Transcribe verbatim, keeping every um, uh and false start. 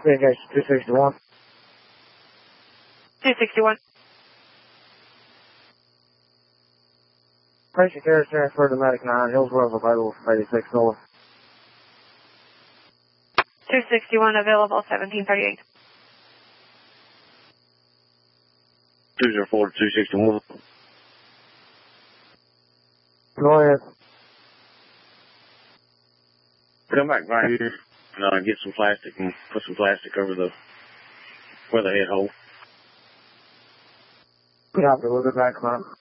Engage two sixty-one. two sixty-one. Patient care is transferred to Medic nine. Hillsborough available for eighty-six North. two sixty-one available, seventeen thirty-eight. two zero four to two sixty-one. Go ahead. Come back right here and uh, get some plastic and put some plastic over the weatherhead hole. Copy, we'll get back, man.